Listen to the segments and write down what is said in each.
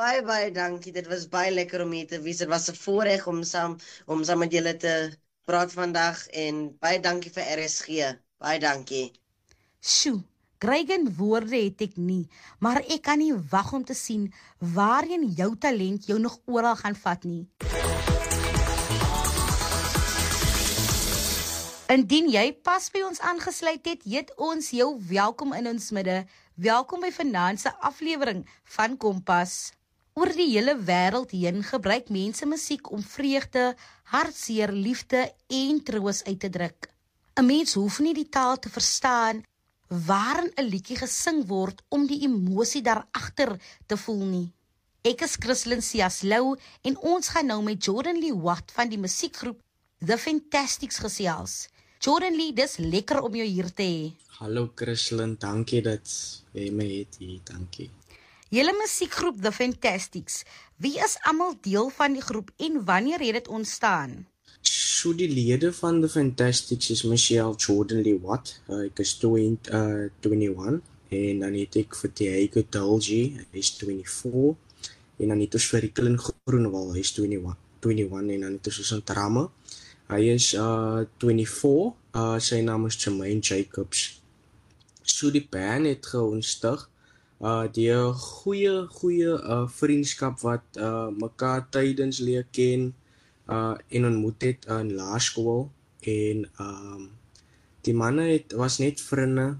Baie dankie. Dit was baie lekker om hier te wees. Dit was 'n voorreg om saam met julle te praat vandag en baie dankie vir RSG. Baie dankie. Sjoe, Gregen woorde het ek nie, maar ek kan nie wag om te sien waarheen jou talent jou nog oral gaan vat nie. Indien jy pas by ons aangesluit het, heet ons jou welkom in ons midde. Welkom by vanaand se aflewering van Kompas. Oor die hele wêreld heen gebruik mense musiek om vreugde, hartseer, liefde en troos uit te druk. 'n Mens hoef nie die taal te verstaan waarin 'n liedjie gesing word om die emosie daaragter te voel nie. Ek is Christlyn Siaslou en ons gaan nou met Jordan Lee Watt van die musiekgroep The Fantastics gesels. Jordan Lee, dis lekker om jou hier te hê. Hallo Christlyn, dankie dat jy my het hier, dankie. Julle musiekgroep The Fantastics, wie is almal deel van die groep en wanneer het dit ontstaan? So die lede van The Fantastics is Michelle Jordan Lee Watt, ek is 21 en dan het ek vir Diego Dulgi, hy is 24 en dan het ons vir Ricklin Groenewald, hy is 21 en dan het ons in Drama, hy is 24, sy naam is Jermaine Jacobs. So die band het geonstig, die goeie vriendskap wat mekaar tydens leer ken en ontmoet het in laerskool en die manne was net vriende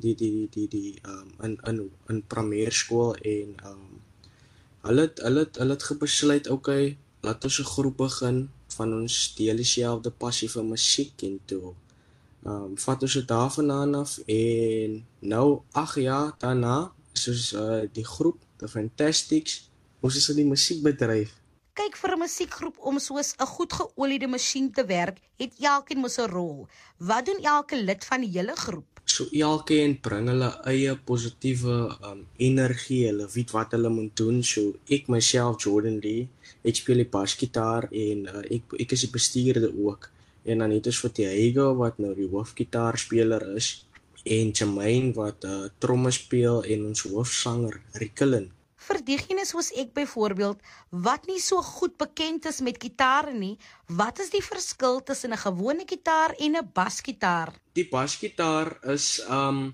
in primairskool en hulle het gebesluit, okay, laat ons 'n groep begin van ons deel dieselfde passie vir musiek en toe vat ons dit daarvandaan af en nou 8 jaar daarna soos die groep, The Fantastics, ons is in die musiekbedryf. Kyk, vir 'n musiekgroep om soos 'n goed geoliede masjien te werk, het elkeen mos 'n rol. Wat doen elke lid van die hele groep? So elkeen bring hulle eie positiewe energie, hulle weet wat hulle moet doen. So ek myself, Jordan Lee, ek speel die basgitaar en ek is die bestuurder ook. En dan het ons vir Diego wat nou die hoofgitaarspeler is en Jermaine wat tromme speel en ons hoofsanger Ricklin. Vir diegene soos ek byvoorbeeld, wat nie so goed bekend is met gitare nie, wat is die verskil tussen 'n gewone gitaar en 'n basgitaar? Die basgitaar is 'n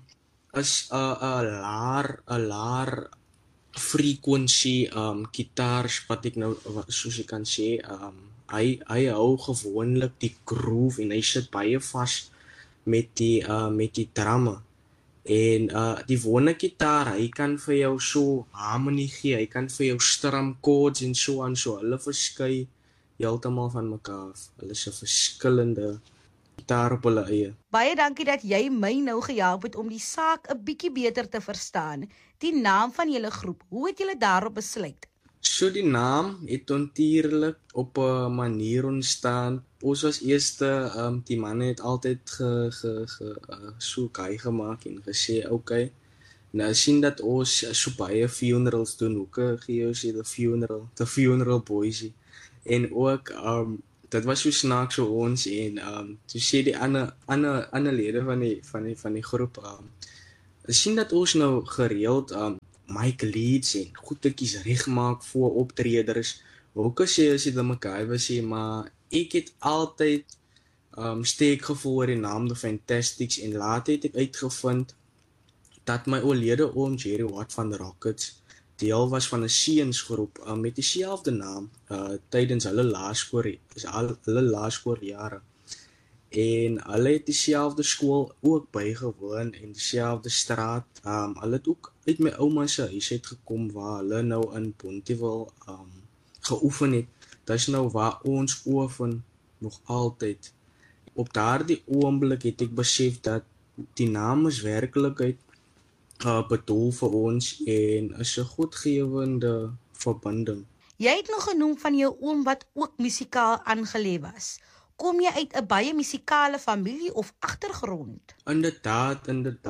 laer frequency gitaar wat ek nou soos ek kan sê, hy hou gewoonlik die groove en hy sit baie vas met die drama. En die gewone gitaar, hy kan vir jou so harmonie gee, hy kan vir jou strum chords en so aan, so hulle verskei heeltemal van mekaar af. Hulle is 'n verskillende gitaar op hulle eie. Baie dankie dat jy my nou gehelp het om die saak 'n bietjie beter te verstaan. Die naam van julle groep, hoe het julle daarop besluit? So die naam het natuurlik op 'n manier ontstaan. Ons was eerste, die manne het altyd so gey gemaak en gesê, okay, nou sien dat ons so baie funerals doen, hoe gee ons the funeral boys. En ook, dit was so snaaks so ons en toe sê die ander lede van die groep, sien dat ons nou gereeld mic leads en goedetjies regmaak voor optreders. Ook sê as jy dan mekaar wil sê, maar ek het altyd steek gevoel oor die naam The Fantastics en later het ek uitgevind dat my oorlede oom Jerry Watt van the Rockets deel was van 'n seunsgroep met dieselfde naam tydens hulle laerskooljare. En hulle het dieselfde skool ook bygewoon en dieselfde straat. Hulle het ook uit my ouma se huis uit gekom waar hulle nou in Bontewil geoefen het. Dis nou waar ons oefen nog altyd. Op daardie oomblik het ek besef dat die naam is werklikheid bedoel vir ons en is 'n goedgewende verbinding. Jy het nog genoem van jou oom wat ook musikaal aangelê was. Kom jy uit 'n baie musikale familie of agtergrond? Inderdaad,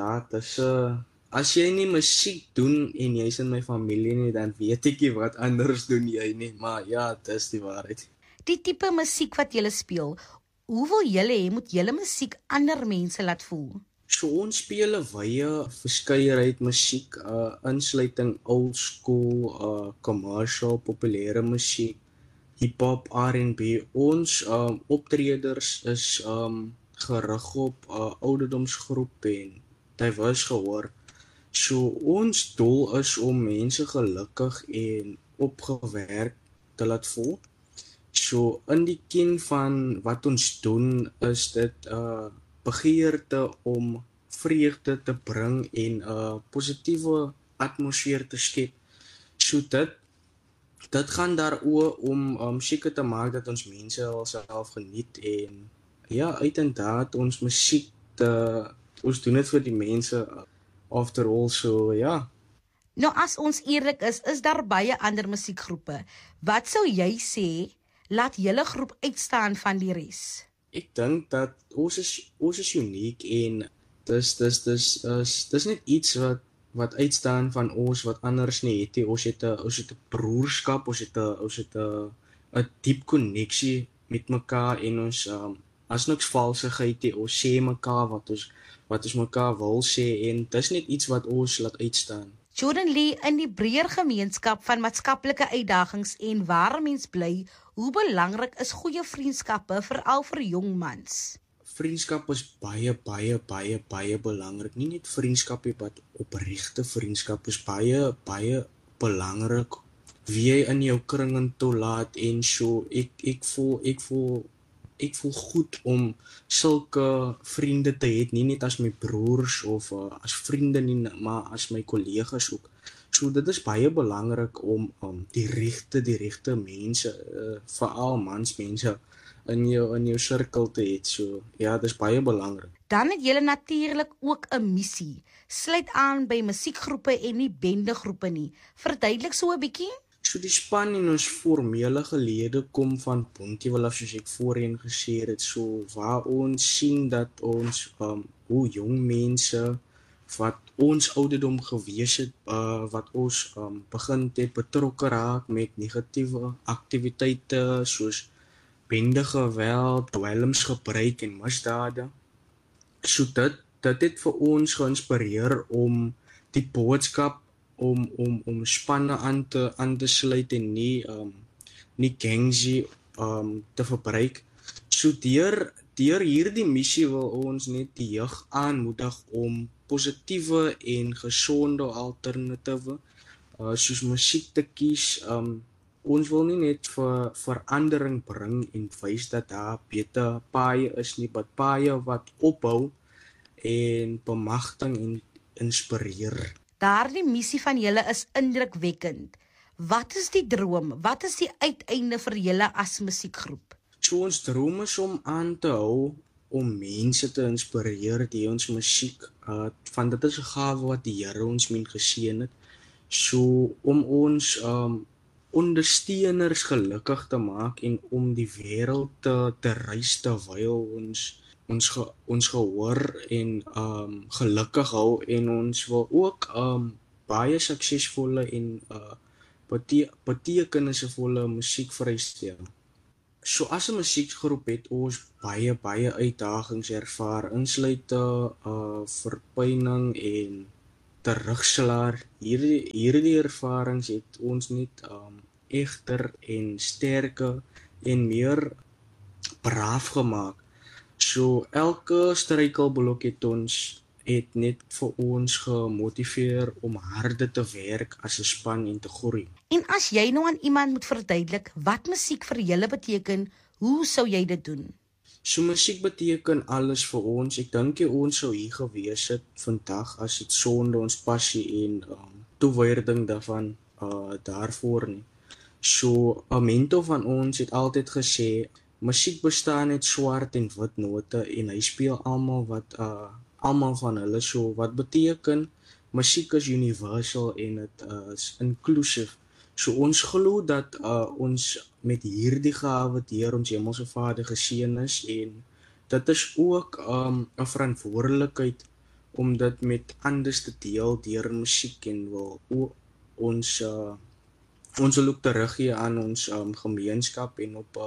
as jy nie musiek doen en jy's in my familie nie, dan weet ek nie wat anders doen jy nie, maar ja, dis die waarheid. Die tipe musiek wat jy speel, hoe wil jy hê moet jy musiek ander mense laat voel? So ons speel 'n wye verskeidenheid musiek, insluiting old school, commercial, populêre musiek, hip-hop, R&B. Ons optreders is gerig op ouderdomsgroep en diverse gehoor. So ons doel is om mense gelukkig en opgewerk te laat voel. So in die kern van wat ons doen is dit begeerte om vreugde te bring en 'n positiewe atmosfeer te skep. So dit gaan daaroor om seker te maak dat ons mense alself geniet en ja, uiteindelik ons musiek ons doen dit vir die mense after all, so ja. Nou as ons eerlik is daar baie ander musiekgroepe. Wat sou jy sê laat julle groep uitstaan van die res? Ek dink dat ons is uniek en dis net iets wat uitstaan van ons wat anders nie het nie. Ons het 'n broerskap, ons het 'n diep koneksie met mekaar en ons as niks valsigheid nie. Ons sê mekaar wat ons mekaar wil sê en dis net iets wat ons laat uitstaan. Jordan Lee, in die breër gemeenskap van maatskaplike uitdagings en waar mens bly, hoe belangrik is goeie vriendskappe veral vir jong mans? Vriendskap is baie belangrik. Nie net vriendskap nie, maar opregte vriendskap is baie belangrik. Wie jy in jou kring toelaat en so ek voel goed om sulke vriende te hê, nie net as my broers of as vriende nie, maar as my kollegas ook. So dit is baie belangrik om die regte mense, veral mansmense in jou sirkel te hê. So ja, dit is baie belangrik. Dan het julle natuurlik ook 'n missie. Sluit aan by musiekgroepe en nie bendegroepe nie. Verduidelik so 'n bietjie. So die span en ons formele gelede kom van Bonteheuwel af, soos ek voorheen gesê het, so waar ons sien dat ons hoe jong mense wat ons ouderdom gewees het, wat ons begin het betrokke raak met negatiewe aktiwiteite soos bendegeweld, dwelmsgebruik en misdade. So dit het vir ons geïnspireer om die boodskap om spanne aan te sluit en nie gangsie te verbruik. So deur hierdie missie wil ons net die jeug aanmoedig om positiewe en gesonde alternatiewe soos musiek te kies. Ons wil nie net vir verandering bring en wys dat daar beter paaie is nie, maar paaie wat opbou en bemagtig en inspireer. Daardie missie van julle is indrukwekkend. Wat is die droom? Wat is die uiteinde vir julle as musiekgroep? So ons droom is om aan te hou om mense te inspireer deur ons musiek. Van dit is 'n gawe wat die Here ons mee geseën het. So om ons ondersteuners gelukkig te maak en om die wêreld te reis terwyl ons gehoor en gelukkig hou en ons wil ook baie suksesvolle en betekenisvolle musiek vrystel. So as 'n musiekgroep het ons baie uitdagings ervaar, insluitend verpyning en terugslaer. Hierdie ervarings het ons net egter en sterker en meer braaf gemaak. So elke struikelblok het net vir ons gemotiveer om harder te werk as 'n span en te groei. En as jy nou aan iemand moet verduidelik wat musiek vir julle beteken, hoe sou jy dit doen? So musiek beteken alles vir ons. Ek dink ons sou hier gewees het vandag as dit sonder ons passie en toewyding daarvoor nie. So 'n mentor van ons het altyd gesê musiek bestaan uit swart en wit note en hy speel almal van hulle. So wat beteken musiek is universal en dit is inclusive. So ons glo dat ons met hierdie gawe deur ons Hemelse Vader geseën is en dit is ook 'n verantwoordelikheid om dit met ander te deel deur musiek en wil ons wil ook teruggee aan ons gemeenskap en op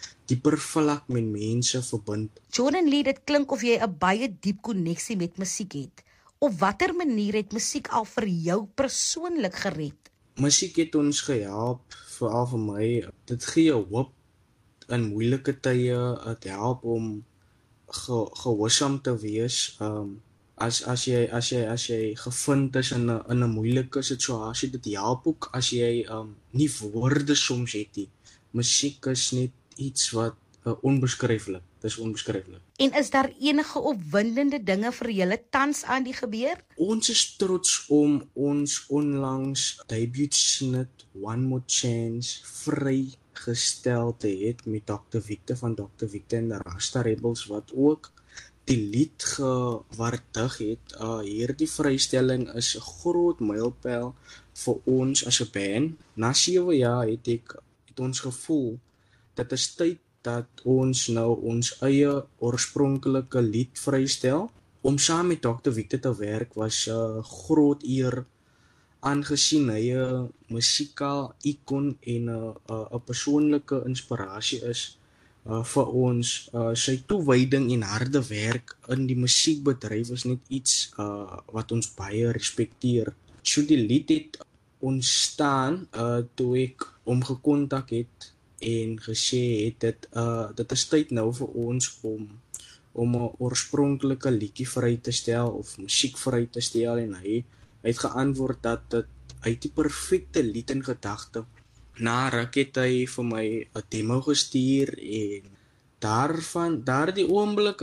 dieper vlak met mense verbind. Jordan Lee, dit klink of jy 'n baie diep koneksie met musiek het. Op watter manier het musiek al vir jou persoonlik gered? Musiek het ons gehelp, veral vir my. Dit gee jou hoop in moeilike tye. Dit help om gehoorsaam te wees. As jy gevind is in 'n moeilike situasie, dit help ook as jy nie woorde soms het nie. Musiek is net iets wat onbeskryflik. Dis onbeskryflik. En is daar enige opwindende dinge vir julle tans aan die gebeur? Ons is trots om ons onlangs debuutsnit One More Chance vrygestel te het met Dr. Victor van Dr. Victor en the Rasta Rebels, wat ook die lied gewaardig het. Hierdie vrystelling is 'n groot mylpaal vir ons as 'n band. Na 7 jaar het ons gevoel dat dit is tyd dat ons nou ons eie oorspronklike lied vrystel. Om saam met Dr. Victor te werk was 'n groot eer, aangesien hy 'n musikaal ikon en 'n persoonlike inspirasie is vir ons. Sy toewyding en harde werk in die musiekbedryf is net iets wat ons baie respekteer. So die lied het ontstaan toe ek hom gekontak het en gesê het dit is tyd nou vir ons om 'n oorspronklike liedjie vry te stel of musiek vry te stel, en hy het geantwoord dat hy die perfekte lied in gedagte. Na ruk het hy vir my 'n demo gestuur, en van daardie oomblik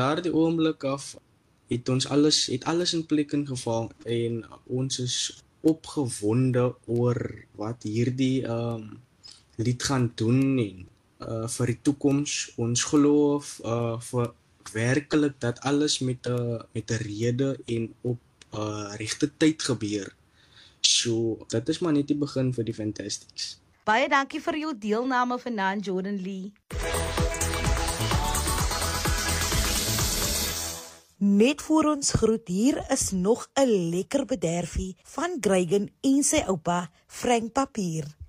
af het alles in plek ingeval, en ons is opgewonde oor wat hierdie lied gaan doen en vir die toekoms. Ons glo vir werklik dat alles met 'n rede en op regte tyd gebeur. So dit is maar net die begin vir die Fantastics. Baie dankie vir jou deelname vanaand, Jordan Lee. Net voor ons groet, hier is nog 'n lekker bederfie van Greygen en sy oupa Frank Papier.